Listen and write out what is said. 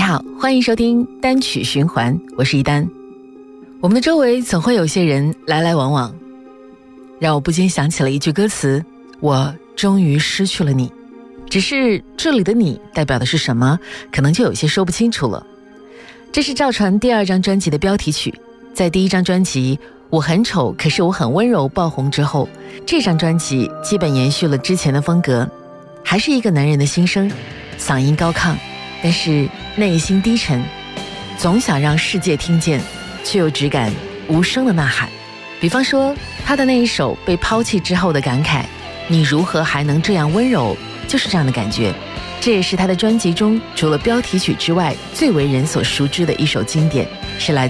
好，欢迎收听单曲循环，我是一丹。我们的周围总会有些人来来往往，让我不禁想起了一句歌词，我终于失去了你。只是这里的你代表的是什么，可能就有些说不清楚了。这是赵传第2张专辑的标题曲，在第1张专辑我很丑可是我很温柔爆红之后，这张专辑基本延续了之前的风格，还是一个男人的心声，嗓音高亢，但是内心低沉，总想让世界听见，却又只敢无声的呐喊。比方说他的那一首被抛弃之后的感慨，你如何还能这样温柔，就是这样的感觉。这也是他的专辑中除了标题曲之外最为人所熟知的一首经典，是来